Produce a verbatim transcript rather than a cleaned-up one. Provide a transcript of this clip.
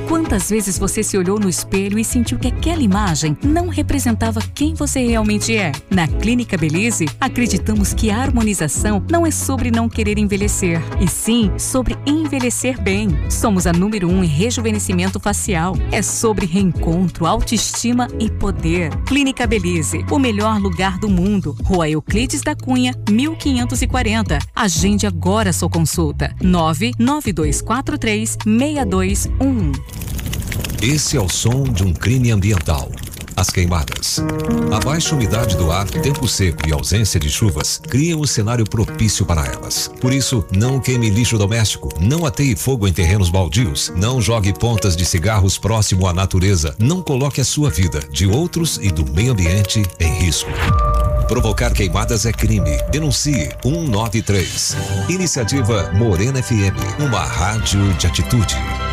Quantas vezes você se olhou no espelho e sentiu que aquela imagem não representava quem você realmente é? Na Clínica Belize, acreditamos que a harmonização não é sobre não querer envelhecer, e sim sobre envelhecer bem. Somos a número um em rejuvenescimento facial. É sobre reencontro, autoestima e poder. Clínica Belize, o melhor lugar do mundo. Rua Euclides da Cunha, mil quinhentos e quarenta. Agende agora sua consulta. nove nove dois quatro três, seis dois um um. Esse é o som de um crime ambiental. As queimadas. A baixa umidade do ar, tempo seco e ausência de chuvas criam o cenário propício para elas. Por isso, não queime lixo doméstico, não ateie fogo em terrenos baldios, não jogue pontas de cigarros próximo à natureza, não coloque a sua vida, de outros e do meio ambiente em risco. Provocar queimadas é crime. Denuncie um nove três. Iniciativa Morena F M, uma rádio de atitude.